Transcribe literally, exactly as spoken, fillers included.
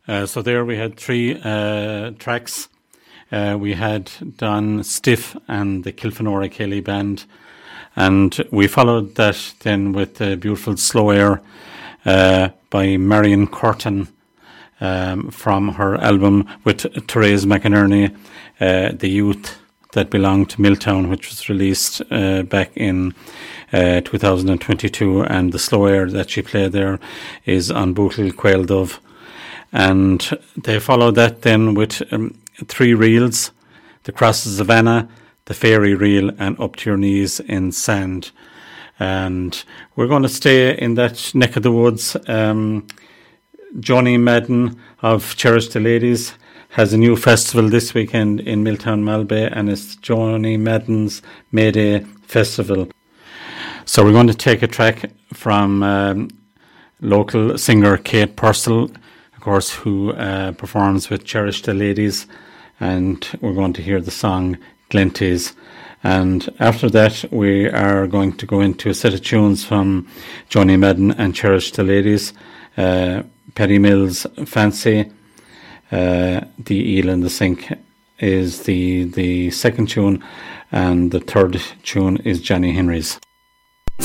Uh, so there we had three uh, tracks. Uh, we had Don Stiff and the Kilfenora Kelly Band, and we followed that then with the beautiful Slow Air uh, by Marion Curtin um, from her album with Therese McInerney, uh, The Youth That Belonged to Milltown, which was released uh, back in uh, two thousand twenty-two, and the Slow Air that she played there is on Bootle Quail Dove. And they followed that then with um, three reels: The Cross of Savannah, The Fairy Reel, and Up to Your Knees in Sand. And we're going to stay in that neck of the woods. Um, Johnny Madden of Cherish the Ladies has a new festival this weekend in Milltown Malbay, and it's Johnny Madden's Mayday Festival. So we're going to take a track from um, local singer Kate Purcell, of course, who uh, performs with Cherish the Ladies, and we're going to hear the song Glenties. And after that, we are going to go into a set of tunes from Johnny Madden and Cherish the Ladies. Uh, Perry Mills' Fancy, uh, The Eel in the Sink is the, the second tune, and the third tune is Johnny Henry's.